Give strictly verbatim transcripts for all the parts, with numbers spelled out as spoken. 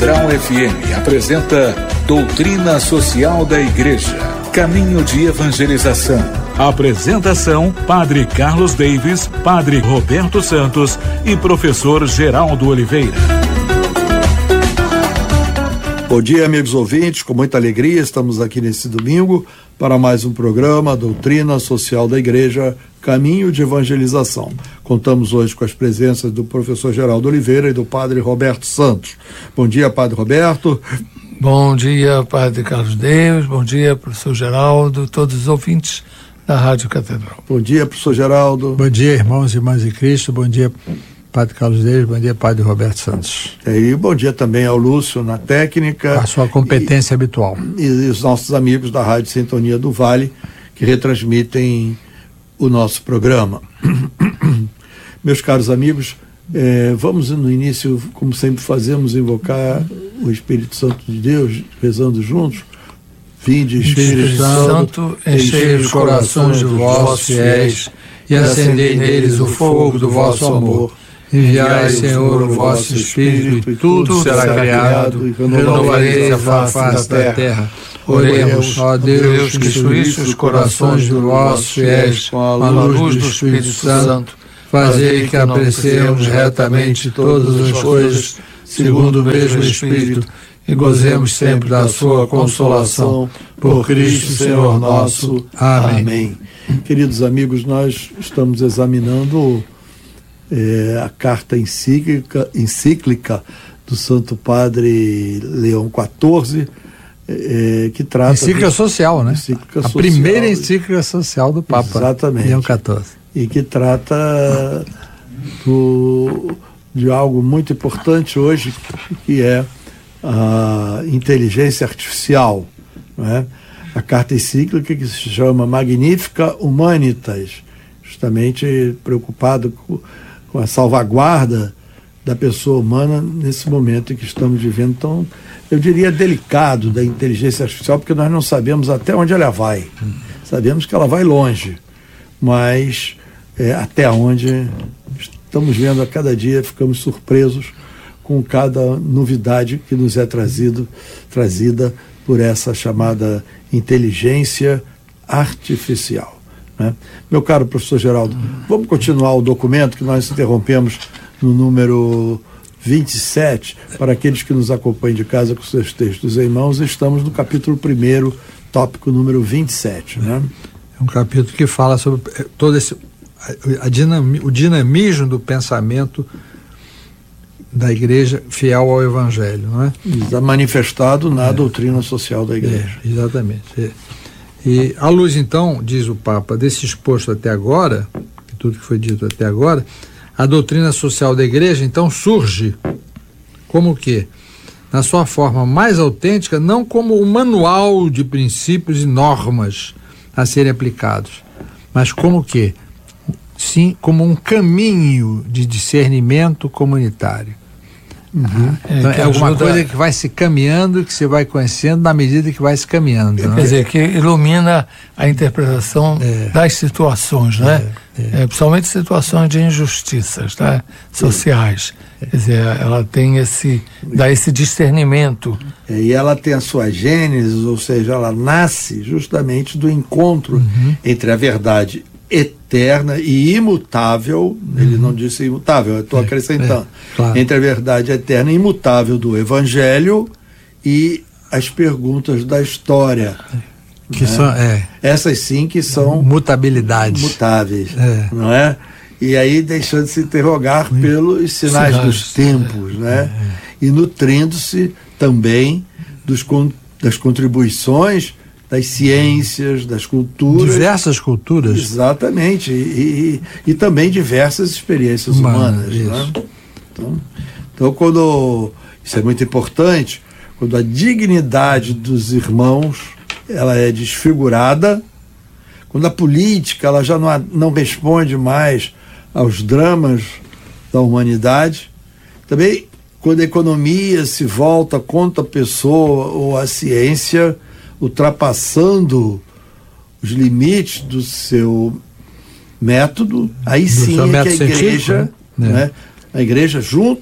Catedral F M apresenta Doutrina Social da Igreja, Caminho de Evangelização. Apresentação: Padre Carlos Davis, Padre Roberto Santos e Professor Geraldo Oliveira. Bom dia, amigos ouvintes, com muita alegria estamos aqui nesse domingo para mais um programa Doutrina Social da Igreja, Caminho de Evangelização. Contamos hoje com as presenças do professor Geraldo Oliveira e do Padre Roberto Santos. Bom dia, Padre Roberto. Bom dia, Padre Carlos Davis, bom dia, professor Geraldo, todos os ouvintes da Rádio Catedral. Bom dia, professor Geraldo. Bom dia, irmãos e irmãs de Cristo, bom dia, Padre Carlos Davis, bom dia, Padre Roberto Santos. E bom dia também ao Lúcio na técnica. A sua competência e, habitual. E, e os nossos amigos da Rádio Sintonia do Vale, que retransmitem o nosso programa. Meus caros amigos, eh, vamos no início, como sempre fazemos, invocar o Espírito Santo de Deus, rezando juntos. Vinde, Espírito Santo, enchei os corações dos vossos fiéis e acendei neles o fogo do vosso amor. Enviai, Senhor, o vosso Espírito, e tudo será criado, e renovareis a face da terra. Oremos, ó Deus, que instruísse os corações dos vossos fiéis com a luz do Espírito Santo, fazei que apreciemos retamente todas as coisas, segundo o mesmo Espírito, e gozemos sempre da sua consolação, por Cristo Senhor nosso. Amém. Amém. Queridos amigos, nós estamos examinando É, a carta encíclica, encíclica do Santo Padre Leão quatorze, é, que trata... Encíclica de, social, né? Encíclica a social, primeira encíclica social do Papa. Exatamente. Leão quatorze. E que trata do, de algo muito importante hoje, que é a inteligência artificial, não é? A carta encíclica que se chama Magnificat Humanitas, justamente preocupado com com a salvaguarda da pessoa humana nesse momento em que estamos vivendo tão, eu diria, delicado da inteligência artificial, porque nós não sabemos até onde ela vai. Sabemos que ela vai longe, mas é, até onde estamos vendo a cada dia, ficamos surpresos com cada novidade que nos é trazido, trazida por essa chamada inteligência artificial. Né? Meu caro professor Geraldo, vamos continuar o documento que nós interrompemos no número vinte e sete, para aqueles que nos acompanham de casa com seus textos em mãos. Estamos no capítulo primeiro, tópico número vinte e sete. Né? É um capítulo que fala sobre todo esse, a, a dinami, o dinamismo do pensamento da igreja fiel ao Evangelho, não é? Está manifestado na é. doutrina social da igreja. É, exatamente. É. E à luz, então, diz o Papa, desse exposto até agora, tudo que foi dito até agora, a doutrina social da igreja, então, surge como o quê? Na sua forma mais autêntica, não como um manual de princípios e normas a serem aplicados, mas como o quê? Sim, como um caminho de discernimento comunitário. Uhum. É, então, é alguma ajuda... coisa que vai se caminhando, que você vai conhecendo na medida que vai se caminhando. Quer né? dizer, que ilumina a interpretação é. das situações, né? É. É. É, principalmente situações de injustiças, né? sociais. É. Quer dizer, ela tem esse, dá esse discernimento. É, e ela tem a sua gênese, ou seja, ela nasce justamente do encontro uhum. entre a verdade eterna e imutável, uhum. ele não disse imutável, eu estou é, acrescentando, é, claro. entre a verdade eterna e imutável do Evangelho e as perguntas da história. Que né? são, é, Essas sim que são mutabilidades. Mutáveis, é. não é? E aí deixando de se interrogar Sim. pelos sinais, sinais dos tempos, é, né? É. E nutrindo-se também dos, das contribuições das ciências, das culturas. Diversas culturas. Exatamente. E, e, e também diversas experiências humanas. humanas né? então, então, quando... Isso é muito importante. Quando a dignidade dos irmãos ela é desfigurada, quando a política ela já não, não responde mais aos dramas da humanidade, também quando a economia se volta contra a pessoa ou a ciência, ultrapassando os limites do seu método, aí sim é que a igreja, né? Né, a igreja junto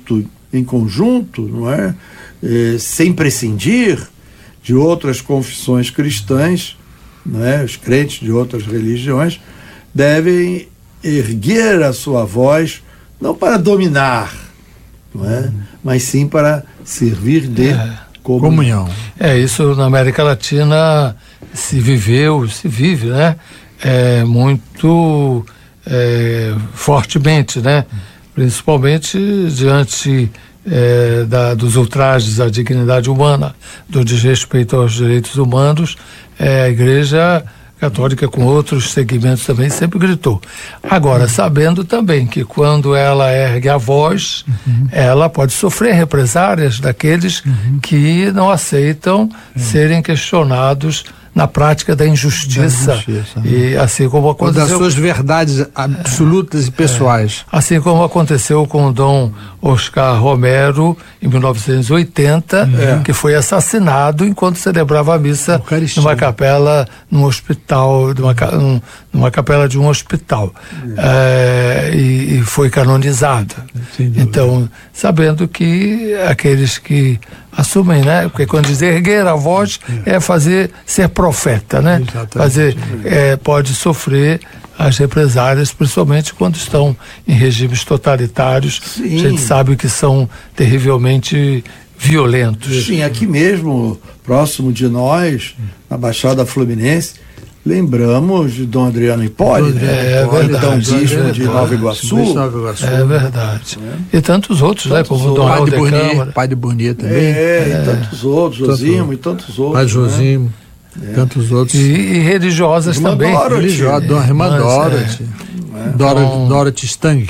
em conjunto, não é? Eh, sem prescindir de outras confissões cristãs, não é? Os crentes de outras religiões devem erguer a sua voz, não para dominar, não é? Hum. Mas sim para servir de é, comunhão. comunhão. É, isso na América Latina se viveu, se vive, né? É, muito é, fortemente, né? Principalmente diante é, da, dos ultrajes à dignidade humana, do desrespeito aos direitos humanos, é, a Igreja Católica, com outros segmentos também, sempre gritou. Agora, sabendo também que quando ela ergue a voz, uhum. ela pode sofrer represálias daqueles uhum. que não aceitam uhum. serem questionados na prática da injustiça, da injustiça e assim como aconteceu... Ou das suas verdades absolutas é, e pessoais. É, assim como aconteceu com o Dom Oscar Romero, em mil novecentos e oitenta, é. que foi assassinado enquanto celebrava a missa Eucaristia. numa capela, num hospital, numa, numa capela de um hospital. É. É, e, e foi canonizado. Então, sabendo que aqueles que assumem, né? Porque quando diz erguer a voz é, é fazer, ser profeta, né? Exatamente. Fazer, é, pode sofrer as represálias, principalmente quando estão em regimes totalitários. Sim. A gente sabe que são terrivelmente violentos. Sim, aqui mesmo, próximo de nós, na Baixada Fluminense, lembramos de Dom Adriano Hipólito, é, é verdade, Dom Bispo de Nova Iguaçu. É verdade. É. E tantos outros, tantos né? Como Dom Pai de Bonito, Pai de Bonito também. É, é, e tantos outros, Josimo e tantos outros. Pai Josimo, né? Tantos outros. E, e religiosas Irmã também. Dorothy. Religiosas, Dona Irmã Dorothy. É. Dorothy, Dorothy Stang.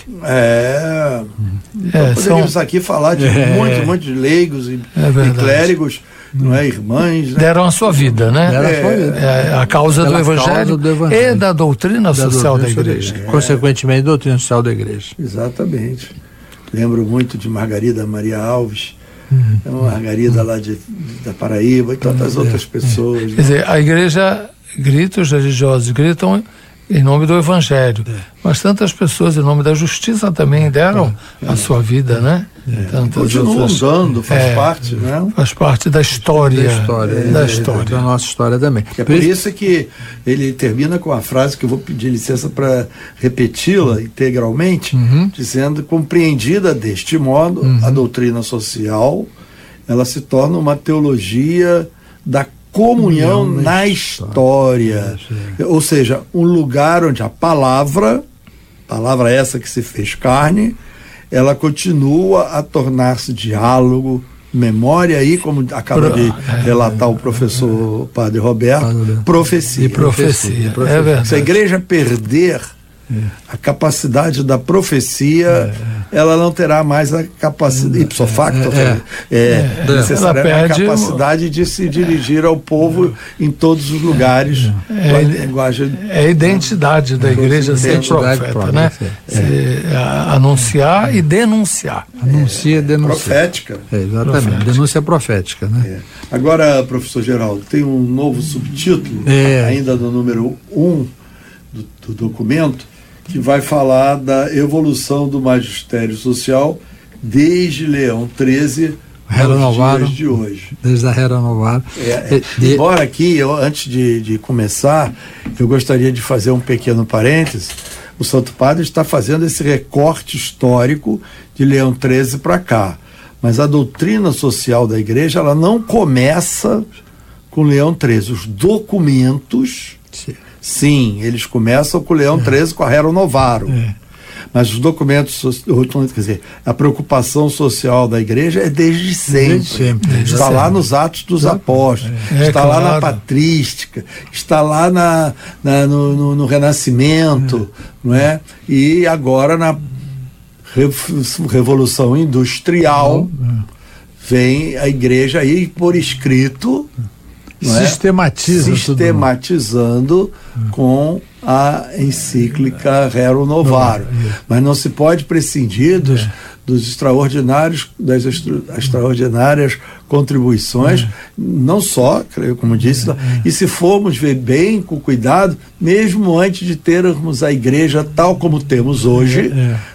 É. Então, é poderíamos são... aqui falar de é. muito, muito de leigos e, é e clérigos, não é? Irmãs. Né? Deram a sua vida, né? Deram a sua vida. É, a causa do evangelho, causa do evangelho e da doutrina da social doutrina da Igreja. É. Consequentemente, da doutrina social da Igreja. Exatamente. Lembro muito de Margarida Maria Alves, uhum. uma Margarida lá de, da Paraíba e tantas é. outras pessoas. É. Né? Quer dizer, a Igreja grita, os religiosos gritam em nome do Evangelho, é. mas tantas pessoas em nome da justiça também deram é. a sua vida, né? É. Continuam dando, faz é, parte, né? Faz parte da história, da história, é, da, história. da nossa história também. É por isso que ele termina com a frase que eu vou pedir licença para repeti-la integralmente, uhum. dizendo: compreendida deste modo, uhum. a doutrina social, ela se torna uma teologia da comunhão na, na história, história. Ou seja, um lugar onde a palavra, palavra essa que se fez carne, ela continua a tornar-se diálogo, memória aí, como acaba de relatar o professor Padre Roberto, profecia. E profecia. E profecia. É verdade. Se a igreja perder a capacidade da profecia, é. ela não terá mais a capacidade, ipso facto, é, é, é, é necessariamente a capacidade o... de se dirigir ao povo em todos os lugares. É, a linguagem, é a identidade da igreja ser profeta, própria, né? É. Se, a, anunciar e denunciar. Anuncia e denuncia. Profética. É, exatamente. Profética. Denúncia profética, né? É. Agora, professor Geraldo, tem um novo subtítulo, é. ainda no número um do, do documento, que vai falar da evolução do magistério social desde Leão treze aos dias de hoje. Desde a Era Novara. É, é, e, embora aqui, eu, antes de, de começar, eu gostaria de fazer um pequeno parêntese. O Santo Padre está fazendo esse recorte histórico de Leão treze para cá. Mas a doutrina social da Igreja, ela não começa com Leão treze. Os documentos... Sim. Sim, eles começam com o Leão treze, é. com a Rerum Novarum. É. Mas os documentos, quer dizer, a preocupação social da igreja é desde sempre. Desde sempre. Está desde lá sempre. Nos Atos dos é. Apóstolos, é, está claro. Lá na Patrística, está lá na, na, no, no, no Renascimento, é. não é? E agora na Revolução Industrial é. vem a igreja aí por escrito, não é? Sistematiza sistematizando tudo. Com a encíclica Rerum Novarum. É. Mas não se pode prescindir dos, é. dos extraordinários, das extra, extraordinárias contribuições, é. não só, como disse, é. e se formos ver bem, com cuidado, mesmo antes de termos a igreja tal como temos hoje, é.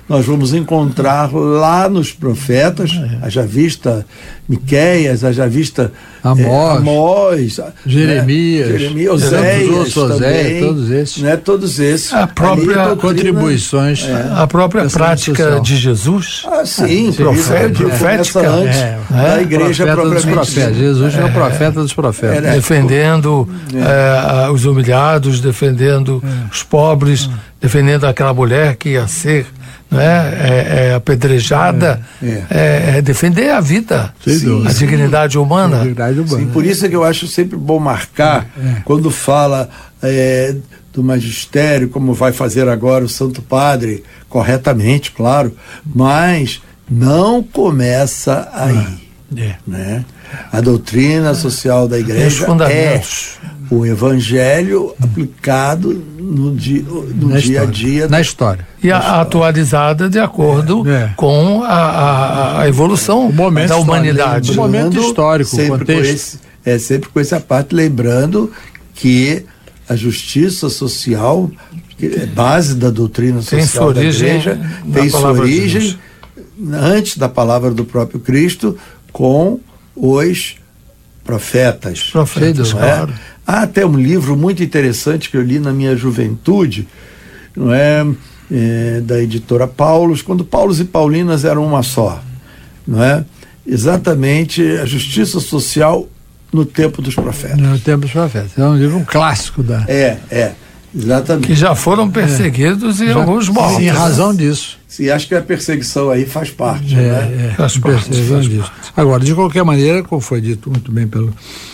nós vamos encontrar lá nos profetas, haja vista Miqueias, haja vista Amós, é, Amós Jeremias, né? Jeremias, Oséias, Oséias, todos esses. Né? Todos esses. A própria doutrina, contribuições. É. A própria prática social. De Jesus. Ah, sim, ah, profeta, profética. Antes é, da igreja propriamente. Profetas. Jesus é o profeta dos profetas. É, defendendo é. É, os humilhados, defendendo é. os pobres, é. defendendo aquela mulher que ia ser né, é, é, apedrejada, é. É, é defender a vida, sim, a sim. dignidade humana. Dignidade humana. Sim, por isso é que eu acho sempre bom marcar, é. quando fala é, do magistério, como vai fazer agora o Santo Padre, corretamente, claro, mas não começa aí. É. Né? A doutrina social da igreja é o evangelho aplicado no dia, no dia história. a dia. Na história. E a, história. Atualizada de acordo é. com a, a, a evolução da humanidade. O momento histórico, o contexto. Esse, é sempre com essa parte, lembrando que a justiça social, que é base da doutrina social da igreja, tem sua origem antes da palavra do próprio Cristo, com os profetas. Profetas, não claro. É? Há até um livro muito interessante que eu li na minha juventude, não é, é da editora Paulus, quando Paulos e Paulinas eram uma só, não é? Exatamente a justiça social no tempo dos profetas. No tempo dos profetas. É um livro um clássico da. É, é. Exatamente. Que já foram perseguidos é. e já, alguns mortos. Em razão disso. Sim, acho que a perseguição aí faz parte. É, né? é, faz parte. Faz disso. Parte. Agora, de qualquer maneira, como foi dito muito bem pelo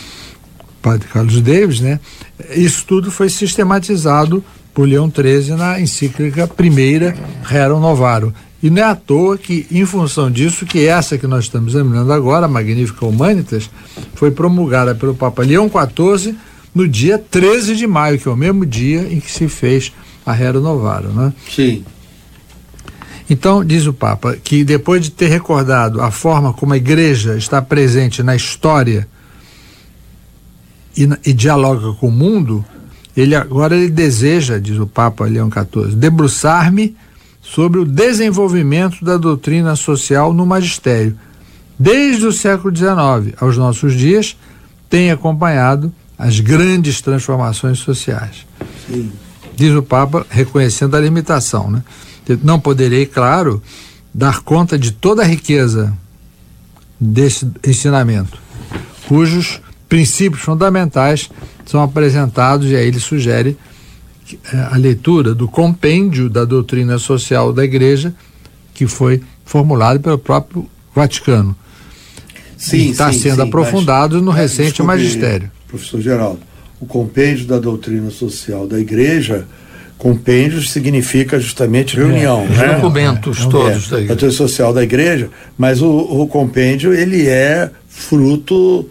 padre Carlos Davis, né, isso tudo foi sistematizado por Leão treze na encíclica primeira Rerum Novarum. E não é à toa que, em função disso, que essa que nós estamos examinando agora, a Magnificat Humanitas, foi promulgada pelo Papa Leão quatorze no dia treze de maio, que é o mesmo dia em que se fez a Rerum Novarum, né? Sim. Então, diz o Papa, que depois de ter recordado a forma como a igreja está presente na história e, e dialoga com o mundo, ele agora ele deseja, diz o Papa Leão quatorze, debruçar-me sobre o desenvolvimento da doutrina social no magistério. Desde o século dezenove aos nossos dias, tem acompanhado as grandes transformações sociais. Sim. Diz o Papa, reconhecendo a limitação, né? Não poderei, claro, dar conta de toda a riqueza desse ensinamento, cujos princípios fundamentais são apresentados, e aí ele sugere a leitura do compêndio da doutrina social da Igreja, que foi formulado pelo próprio Vaticano. Sim, está sim, sendo sim, aprofundado mas, no mas, recente desculpe, magistério. Professor Geraldo, o compêndio da doutrina social da Igreja, compêndio significa justamente reunião, é, né? documentos é, todos é, da Igreja. Doutrina social da Igreja, mas o, o compêndio ele é fruto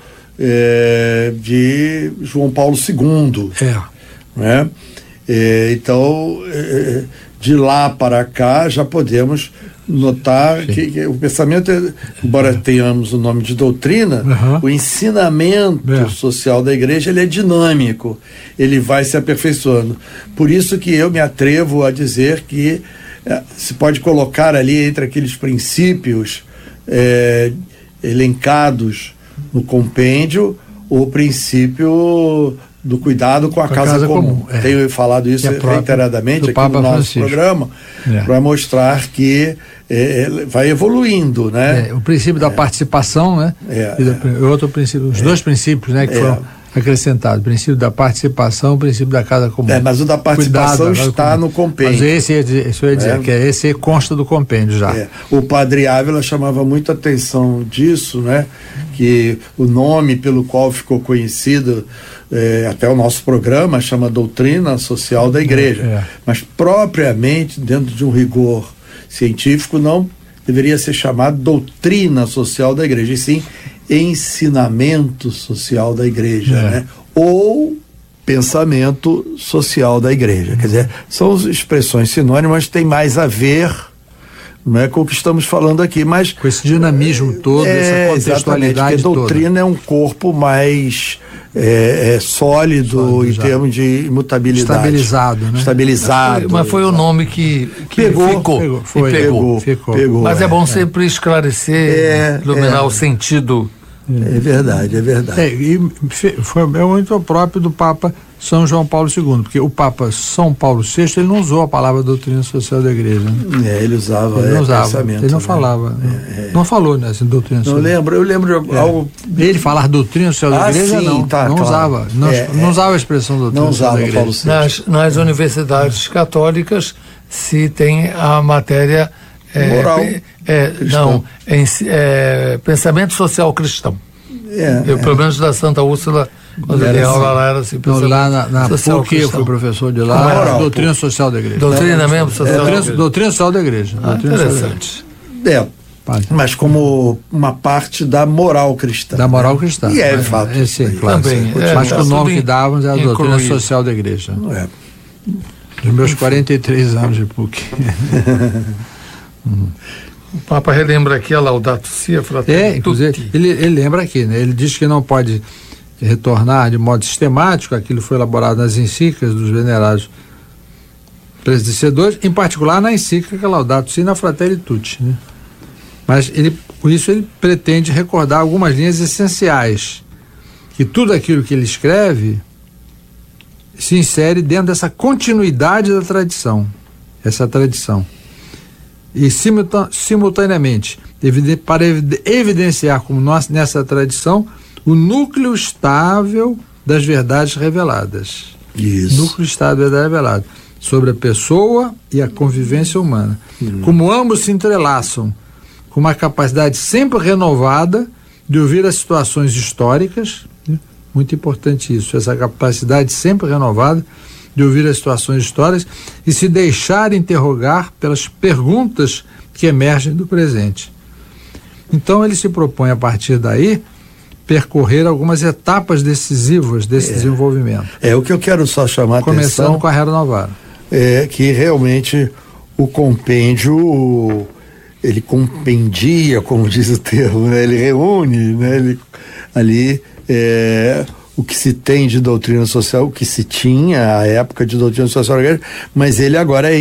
é, de João Paulo segundo. É. Né? É, então, é, de lá para cá já podemos notar que, que o pensamento, embora tenhamos o nome de doutrina, uhum. o ensinamento é. social da igreja ele é dinâmico, ele vai se aperfeiçoando. Por isso que eu me atrevo a dizer que é, se pode colocar ali entre aqueles princípios é, elencados no compêndio o princípio do cuidado com a, a casa, casa comum. comum. É. Tenho falado isso é reiteradamente aqui Papa no nosso Francisco. programa, é. para mostrar que é, vai evoluindo, né? É, o princípio da participação, né? É, e do, outro princípio, os dois princípios, né, que foram acrescentados, o princípio da participação, o princípio da casa comum. É, mas o da participação Cuidado, está comum. no compêndio. Mas esse, isso eu ia dizer, é. que esse consta do compêndio já. É. O padre Ávila chamava muita atenção disso, né? Que o nome pelo qual ficou conhecido é, até o nosso programa chama Doutrina Social da Igreja. É. Mas propriamente, dentro de um rigor científico, não deveria ser chamado Doutrina Social da Igreja, e sim Ensinamento Social da Igreja, é. né? Ou Pensamento Social da Igreja. Quer dizer, são expressões sinônimas, tem mais a ver, não é com o que estamos falando aqui, mas... Com esse dinamismo todo, é, essa contextualidade porque a doutrina toda. é um corpo mais é, é sólido, sólido em termos de imutabilidade. Estabilizado, né? Estabilizado. Mas foi, mas foi o nome que, que pegou, ficou. Pegou, foi, pegou, pegou, ficou, pegou. Mas é, é bom sempre esclarecer, é, iluminar é, o sentido. É verdade, é verdade. É, e foi, é muito próprio do Papa São João Paulo segundo, porque o Papa São Paulo sexto, ele não usou a palavra doutrina social da igreja. Né? É, ele usava, ele não é, usava, pensamento. Ele não né? falava, é, é. não falou nessa né, doutrina social. Não lembro, eu lembro de é. algo... Ele falar doutrina social da ah, igreja, sim, não, tá, não claro. usava, não, é, não é. usava a expressão doutrina não social usava, da igreja. Paulo nas, nas universidades católicas se tem a matéria... É, moral. É, não, é, é, pensamento social cristão. É, eu, é. pelo menos da Santa Úrsula, quando eu dei aula lá, era assim. Então, lá na, na P U C, eu fui professor de lá, moral, doutrina pô. social da igreja. Doutrina não, mesmo? Social é, da doutrina, igreja. doutrina social da igreja. Ah, interessante. É, mas como uma parte da moral cristã. Da moral cristã. E é, de fato. É, sim, claro. Também. É, mas que o nome que dávamos era a doutrina incluído. social da igreja. É. Dos meus quarenta e três anos de P U C. hum. O Papa relembra aqui a Laudato Si, a Fratelli É, inclusive, ele, ele lembra aqui, né? Ele diz que não pode retornar de modo sistemático, aquilo foi elaborado nas encíclicas dos venerados predecessores, em particular na encíclica Laudato Si e na Fratelli Tutti, né? Mas ele, por isso ele pretende recordar algumas linhas essenciais, que tudo aquilo que ele escreve se insere dentro dessa continuidade da tradição, essa tradição. E simultaneamente, para evidenciar como nós, nessa tradição, o núcleo estável das verdades reveladas. Isso. Núcleo estável das verdades reveladas sobre a pessoa e a convivência humana. Hum. Como ambos se entrelaçam, com uma capacidade sempre renovada de ouvir as situações históricas, né? Muito importante isso, essa capacidade sempre renovada de ouvir as situações históricas e se deixar interrogar pelas perguntas que emergem do presente. Então ele se propõe, a partir daí, percorrer algumas etapas decisivas desse é. desenvolvimento. É o que eu quero só chamar a Começando atenção. com a Rera Novara. É que realmente o compêndio, ele compendia, como diz o termo, né? Ele reúne, né? Ele, ali é, o que se tem de doutrina social, o que se tinha à época de doutrina social, mas ele agora é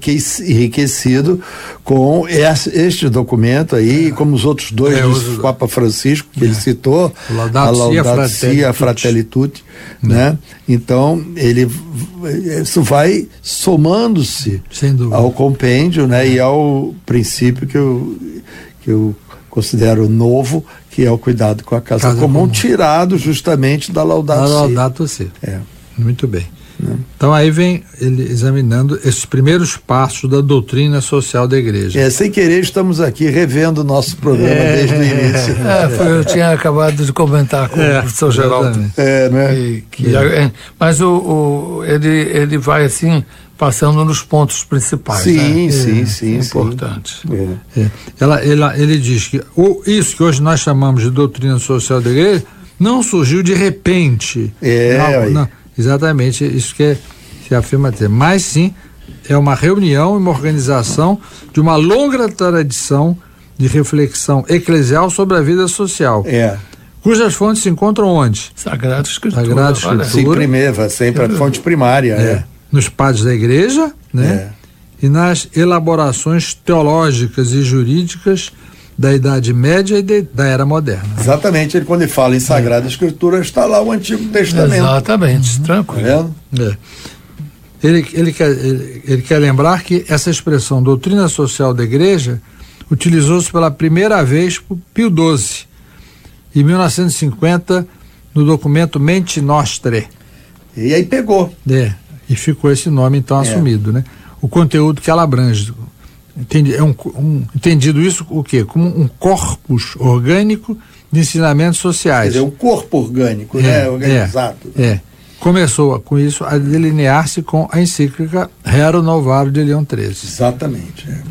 enriquecido com este documento aí, como os outros dois é, do Papa Francisco, que é. ele citou, Laudato a Laudato Si, a Fratelli Tutti, né? Então, ele, isso vai somando-se ao compêndio, né? E ao princípio que eu, que eu considero novo, que é o cuidado com a casa, casa comum, comum, tirado justamente da Laudato Si. Laudato Si. É. Muito bem. É. Então aí vem ele examinando esses primeiros passos da doutrina social da igreja. É, sem querer estamos aqui revendo o nosso programa é, desde o início. É, foi, eu tinha acabado de comentar com é, o professor Geraldo. É, né? E, que, é. Mas o, o, ele, ele vai assim passando nos pontos principais. Sim, né? sim, é, sim. É importante. Sim. É. Ela, ela, ele diz que o, isso que hoje nós chamamos de doutrina social da igreja não surgiu de repente. É, não, não, exatamente isso que se afirma ter. Mas sim, é uma reunião e uma organização de uma longa tradição de reflexão eclesial sobre a vida social. É. Cujas fontes se encontram onde? Sagrada Escritura. Sagrada Escritura. Sim, primeira, sempre a fonte primária. É. É. Nos padres da igreja, né? É. E nas elaborações teológicas e jurídicas da Idade Média e de, da Era Moderna. Exatamente, ele, quando ele fala em Sagrada é. Escritura, está lá o Antigo Testamento. Exatamente, uhum. Tranquilo. Tá é. ele, ele, quer, ele, ele quer lembrar que essa expressão doutrina social da igreja utilizou-se pela primeira vez por Pio doze, em mil novecentos e cinquenta, no documento Mente Nostre. E aí pegou. É. E ficou esse nome, então, é. assumido, né? O conteúdo que ela abrange. Entendi, é um, um, entendido isso o quê? Como um corpus orgânico de ensinamentos sociais. Quer dizer, um corpo orgânico, é, né? Organizado. É, é. Começou com isso a delinear-se com a encíclica Rerum Novarum de Leão treze. Exatamente. É.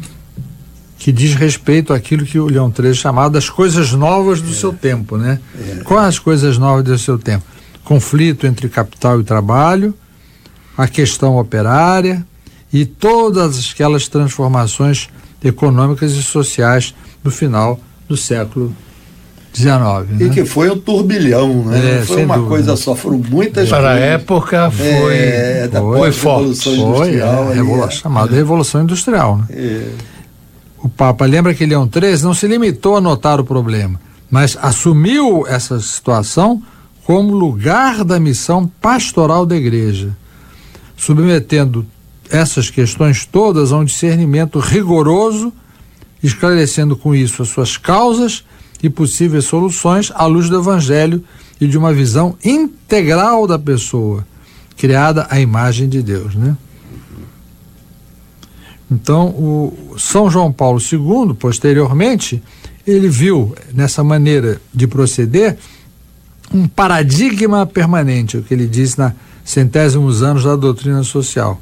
Que diz respeito àquilo que o Leão treze chamava das coisas novas do é. seu tempo, né? É. Quais as coisas novas do seu tempo? Conflito entre capital e trabalho, a questão operária e todas aquelas transformações econômicas e sociais do final do século dezenove. E né? que foi um turbilhão, né? É, não foi uma dúvida. coisa só, foram muitas Para coisas. a época foi, é, da foi forte. Revolução Foi, Industrial. é, ali, revolu- é. chamada Revolução Industrial. Né? É. O Papa lembra que Leão treze não se limitou a notar o problema, mas assumiu essa situação como lugar da missão pastoral da Igreja, submetendo essas questões todas a um discernimento rigoroso, esclarecendo com isso as suas causas e possíveis soluções à luz do Evangelho e de uma visão integral da pessoa, criada à imagem de Deus, né? Então, o São João Paulo segundo, posteriormente, ele viu nessa maneira de proceder um paradigma permanente, o que ele diz na Centésimos Anos da Doutrina Social.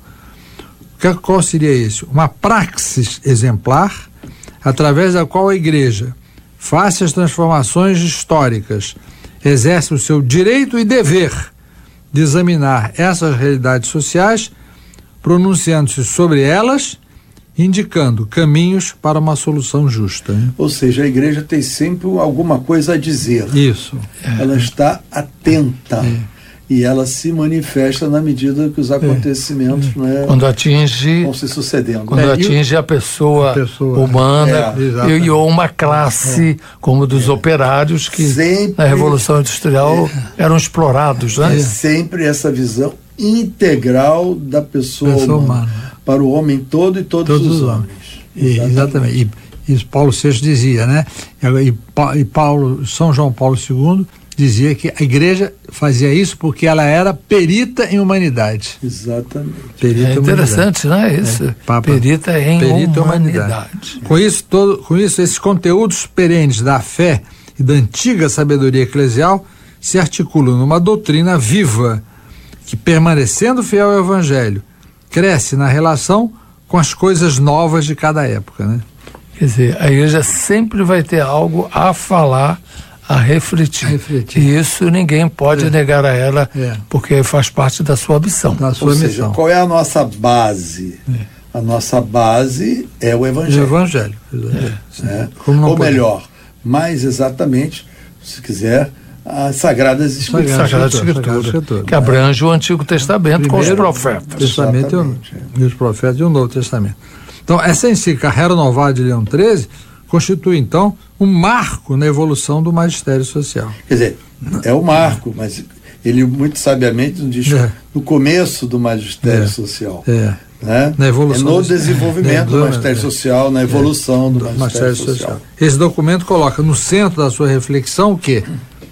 Qual seria esse? Uma praxis exemplar, através da qual a Igreja, face às transformações históricas, exerce o seu direito e dever de examinar essas realidades sociais, pronunciando-se sobre elas, indicando caminhos para uma solução justa. Hein? Ou seja, a igreja tem sempre alguma coisa a dizer. Isso. Ela está atenta. É. E ela se manifesta na medida que os acontecimentos é. né, quando atinge, vão se sucedendo. Quando é, atinge a pessoa, a pessoa humana é, e, e uma classe é. como dos é. operários que sempre, na Revolução Industrial é. eram explorados. Né? É sempre essa visão integral da pessoa, pessoa humana, humana, para o homem todo e todos, todos os homens. homens. Exatamente. exatamente. E, e Paulo sexto dizia, né? E, e Paulo, São João Paulo segundo dizia que a igreja fazia isso porque ela era perita em humanidade. Exatamente. Perita é interessante, não é isso? É, Papa, perita em perita humanidade. humanidade. Com isso, todo, com isso, esses conteúdos perenes da fé e da antiga sabedoria eclesial se articulam numa doutrina viva que, permanecendo fiel ao Evangelho, cresce na relação com as coisas novas de cada época, né? Quer dizer, a igreja sempre vai ter algo a falar, a refletir. a refletir. E isso ninguém pode é. negar a ela, é. porque faz parte da sua missão. Da sua Ou missão. Seja, qual é a nossa base? É. A nossa base é o Evangelho. O Evangelho. É. É. Ou pode... melhor, mais exatamente, se quiser, as Sagradas Escrituras. Sagradas Escrituras, Escritura, que abrange o Antigo Testamento com os profetas. Testamento e, o, e os profetas e o Novo Testamento. Então, essa encíclica Rerum Novarum de Leão treze constitui, então, um marco na evolução do magistério social. Quer dizer, é o marco, mas ele muito sabiamente nos diz é. no começo do magistério é. social. É. Né? Na evolução é no desenvolvimento do, do magistério é. social, na evolução é. do, do magistério, magistério social. social. Esse documento coloca no centro da sua reflexão o quê?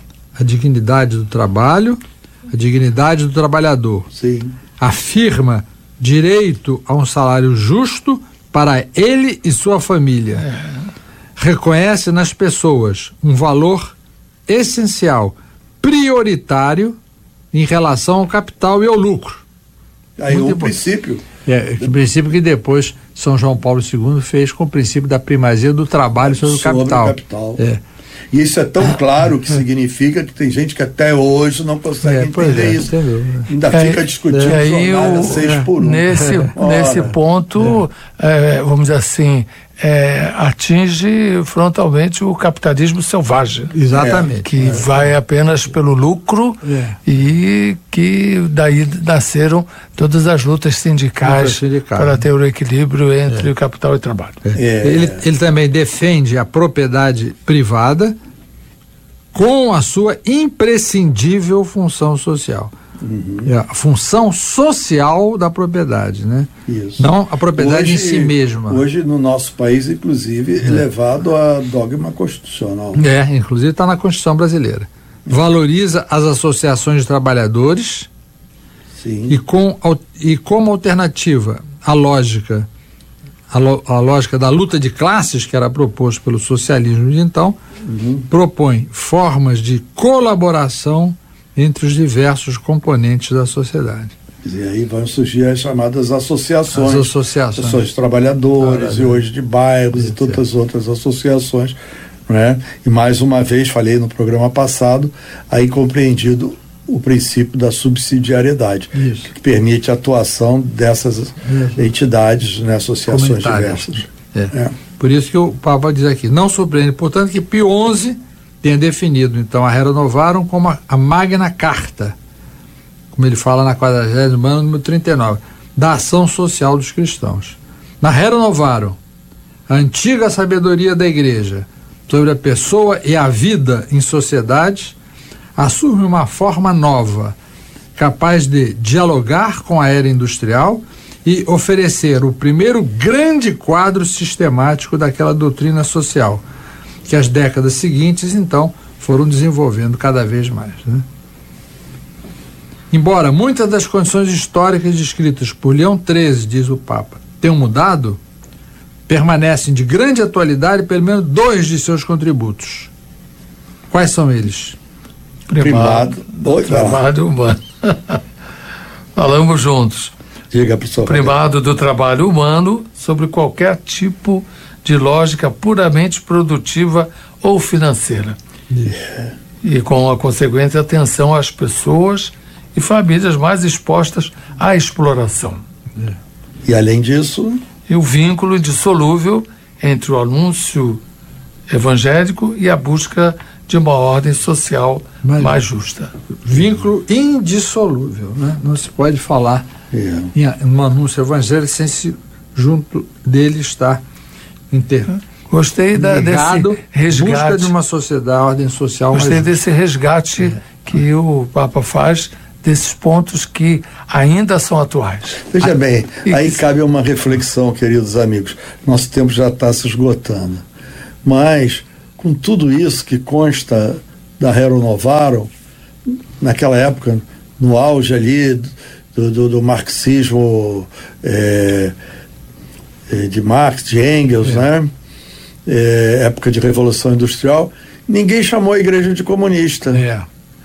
A dignidade do trabalho, a dignidade do trabalhador. Sim. Afirma direito a um salário justo para ele e sua família. É. Reconhece nas pessoas um valor essencial, prioritário em relação ao capital e ao lucro. Aí o princípio. É, o princípio que depois São João Paulo segundo fez com o princípio da primazia do trabalho sobre, sobre o capital. O capital. É. E isso é tão claro que significa que tem gente que até hoje não consegue é, entender é, isso. Entendeu, né? Ainda é, fica discutindo é, jornada seis é, por um. Nesse, nesse ponto, é. É, vamos dizer assim, é, atinge frontalmente o capitalismo selvagem. Exatamente. Que é. vai apenas pelo lucro é. e que daí nasceram todas as lutas sindicais, sindicais para ter o equilíbrio entre é. o capital e o trabalho. É. Ele, ele também defende a propriedade privada com a sua imprescindível função social. Uhum. A função social da propriedade, né? Isso. Não a propriedade hoje, em si mesma. Hoje no nosso país, inclusive, é elevado a dogma constitucional. É, inclusive está na Constituição brasileira. Valoriza as associações de trabalhadores. Sim. E, com, e como alternativa à lógica, a, lo, a lógica da luta de classes que era proposto pelo socialismo de então, uhum. propõe formas de colaboração entre os diversos componentes da sociedade. E aí vão surgir as chamadas associações. As associações. Associações de trabalhadores, ah, e hoje de bairros e tantas outras associações. Né? E mais uma vez, falei no programa passado, aí compreendido o princípio da subsidiariedade, Isso. que permite a atuação dessas Isso. entidades, né, associações diversas. É. É. Por isso que o Papa diz aqui, não surpreende, portanto, que Pio onze tenha definido, então, a Rerum Novarum como a, a Magna Carta, como ele fala na quadragésima número trinta e nove, da ação social dos cristãos. Na Rerum Novarum, a antiga sabedoria da Igreja sobre a pessoa e a vida em sociedade assume uma forma nova, capaz de dialogar com a era industrial e oferecer o primeiro grande quadro sistemático daquela doutrina social, que as décadas seguintes, então, foram desenvolvendo cada vez mais, né? Embora muitas das condições históricas descritas por Leão treze, diz o Papa, tenham mudado, permanecem de grande atualidade pelo menos dois de seus contributos. Quais são eles? Primado, primado humano. Falamos juntos. Diga, professor. Primado do trabalho humano sobre qualquer tipo de lógica puramente produtiva ou financeira. Yeah. E com a consequente atenção às pessoas e famílias mais expostas à exploração. Yeah. E além disso... E o vínculo indissolúvel entre o anúncio evangélico e a busca de uma ordem social Mas, mais justa. Vínculo indissolúvel, né? Não se pode falar yeah. em um anúncio evangélico sem se junto dele estar inter... Gostei da, ligado, desse resgate. Busca de uma sociedade, ordem social Gostei mais desse resgate yeah. que o Papa faz desses pontos que ainda são atuais. Veja bem, e aí que... cabe uma reflexão, queridos amigos. Nosso tempo já está se esgotando. Mas, com tudo isso que consta da Rerum Novarum, naquela época, no auge ali do, do, do marxismo é, de Marx, de Engels, é. né? É, época de Revolução Industrial, ninguém chamou a igreja de comunista. É.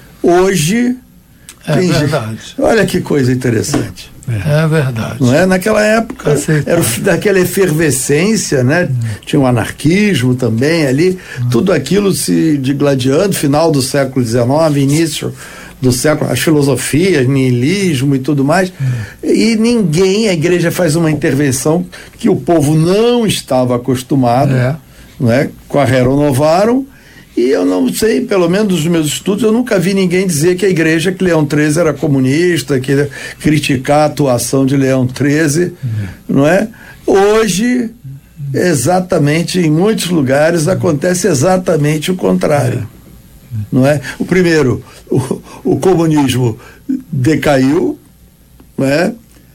Hoje... É Tem verdade. Gente, olha que coisa interessante. É, é verdade. Não é? Naquela época Aceitável. Era o, daquela efervescência, né? Hum. Tinha o anarquismo também ali, hum. tudo aquilo se digladiando, final do século dezenove, início do século, as filosofias, niilismo e tudo mais. Hum. E ninguém, a igreja faz uma intervenção que o povo não estava acostumado, é. não é? Com a Rerum Novarum. E eu não sei, pelo menos nos meus estudos, eu nunca vi ninguém dizer que a igreja, que Leão treze era comunista, que criticar a atuação de Leão treze, uhum. não é? Hoje, exatamente, em muitos lugares, acontece exatamente o contrário, é. não é? O primeiro, o, o comunismo decaiu, não é?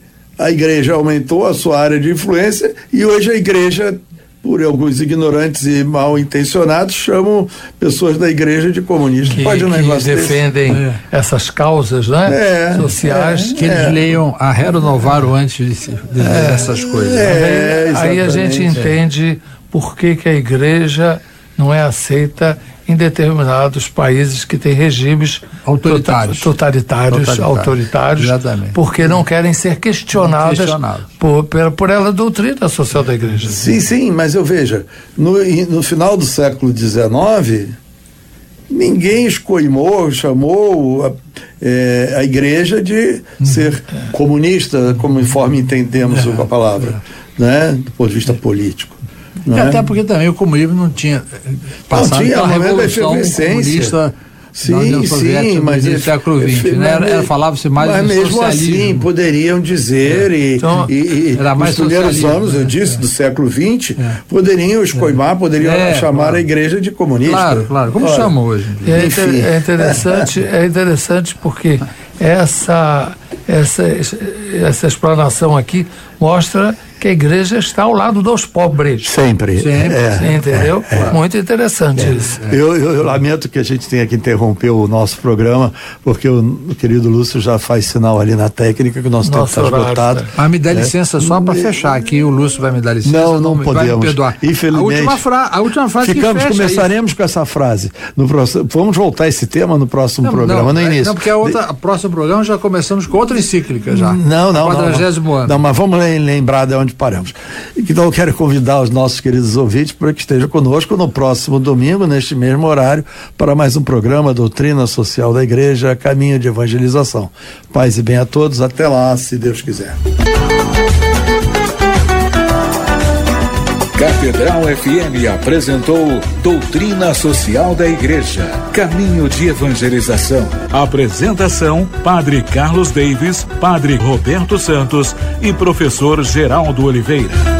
A igreja aumentou a sua área de influência e hoje a igreja, por alguns ignorantes e mal intencionados, chamam pessoas da igreja de comunistas. Que, Pode um que negócio defendem desse? essas causas, né? É, sociais. É, que eles é. leiam a Rerum Novarum antes de, de é, essas coisas. É, aí, aí a gente entende por que, que a igreja não é aceita em determinados países que têm regimes autoritários, totalitários, totalitários, autoritários, exatamente. Porque não querem ser questionadas Questionado. por, por, por ela doutrina social da igreja. Sim, sim, mas eu veja, no, no final do século dezenove, ninguém escoimou, chamou a, é, a igreja de hum, ser é. comunista, conforme entendemos é, a palavra, é. né, do ponto de vista político. É, até porque também o comunismo não tinha passado não tinha, pela revolução comunista sim, sim, mas no século vinte, né? Era, era, falava-se mais mas mesmo socialismo. Assim poderiam dizer é. e, então, e, e era mais nos primeiros anos, né? eu disse, é. do século vinte, é. poderiam escoimar, é. poderiam é, chamar claro. a igreja de comunista. Claro, claro, como Olha, chamam hoje. É, inter, é interessante, é interessante porque essa essa essa explanação aqui mostra que a igreja está ao lado dos pobres. Sempre. Sempre. É, entendeu? É, é. Muito interessante é, isso. É. Eu, eu, eu lamento que a gente tenha que interromper o nosso programa, porque o, o querido Lúcio já faz sinal ali na técnica que o nosso, nosso tempo está esgotado. Mas me dá licença é. só para fechar aqui, o Lúcio vai me dar licença. Não, não, não podemos. Vai me perdoar. Infelizmente. A última, fra a última frase ficamos, que fecha começaremos isso. com essa frase. No próximo, vamos voltar a esse tema no próximo não, programa, não, no início. Não, porque a outra, a próximo programa já começamos com outra encíclica já. Não, não, quadragésimo não. ano. Não, mas vamos lembrar de onde paramos. Então eu quero convidar os nossos queridos ouvintes para que estejam conosco no próximo domingo, neste mesmo horário, para mais um programa Doutrina Social da Igreja, Caminho de Evangelização. Paz e bem a todos, até lá, se Deus quiser. Catedral F M apresentou Doutrina Social da Igreja, caminho de evangelização. Apresentação: Padre Carlos Davis, Padre Roberto Santos e Professor Geraldo Oliveira.